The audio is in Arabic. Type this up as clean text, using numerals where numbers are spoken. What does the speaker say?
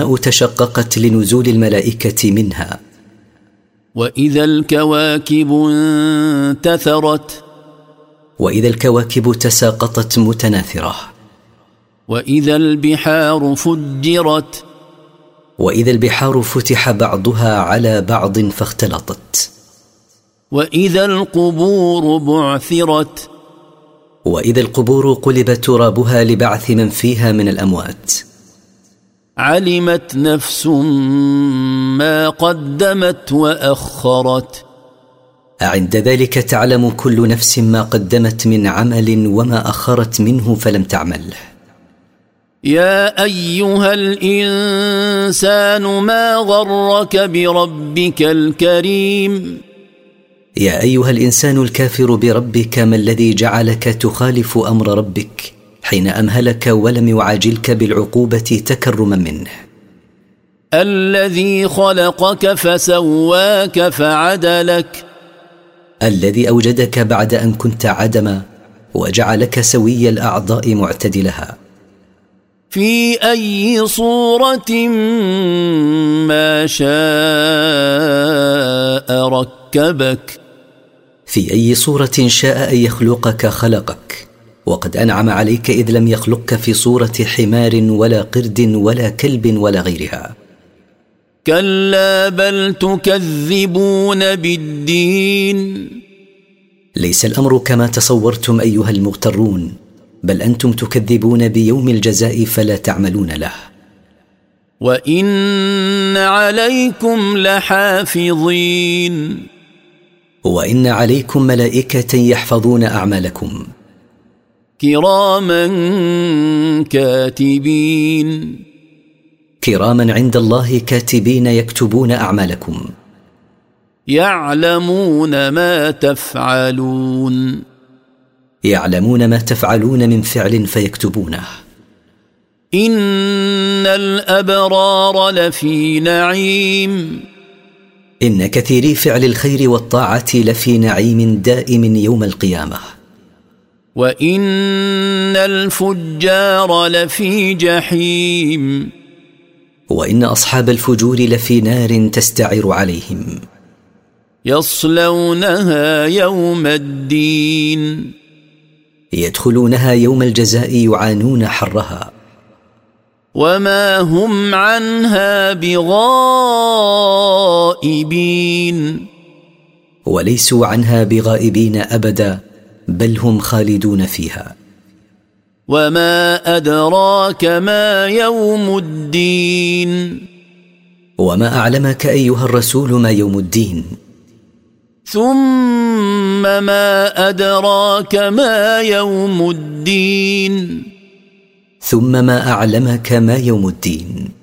السماء تشققت لنزول الملائكة منها. وإذا الكواكب انتثرت وإذا الكواكب تساقطت متناثرة. وإذا البحار فجرت وإذا البحار فتح بعضها على بعض فاختلطت. وإذا القبور بعثرت وإذا القبور قلب ترابها لبعث من فيها من الأموات. علمت نفس ما قدمت وأخرت عند ذلك تعلم كل نفس ما قدمت من عمل وما أخرت منه فلم تعمل. يا أيها الإنسان ما غرك بربك الكريم. يا أيها الإنسان الكافر بربك، ما الذي جعلك تخالف أمر ربك حين أمهلك ولم يعاجلك بالعقوبة تكرما منه. الذي خلقك فسواك فعدلك. الذي أوجدك بعد أن كنت عدما وجعلك سوي الأعضاء معتدلها. في أي صورة ما شاء ركبك. في أي صورة شاء أن يخلقك خلقك، وقد أنعم عليك إذ لم يخلقك في صورة حمار ولا قرد ولا كلب ولا غيرها. كلا بل تكذبون بالدين. ليس الأمر كما تصورتم أيها المغترون، بل أنتم تكذبون بيوم الجزاء فلا تعملون له. وإن عليكم لحافظين. وإن عليكم ملائكة يحفظون أعمالكم. كراما كاتبين. كراما عند الله كاتبين يكتبون أعمالكم. يعلمون ما تفعلون. يعلمون ما تفعلون من فعل فيكتبونه. إن الأبرار لفي نعيم. إن كثيري فعل الخير والطاعة لفي نعيم دائم يوم القيامة. وإن الفجار لفي جحيم. وإن أصحاب الفجور لفي نار تستعر عليهم. يصلونها يوم الدين. يدخلونها يوم الجزاء يعانون حرها. وما هم عنها بغائبين. وليسوا عنها بغائبين أبدا، بل هم خالدون فيها. وما أدراك ما يوم الدين. وما أعلمك أيها الرسول ما يوم الدين. ثم ما أدراك ما يوم الدين. ثم ما أعلمك ما يوم الدين.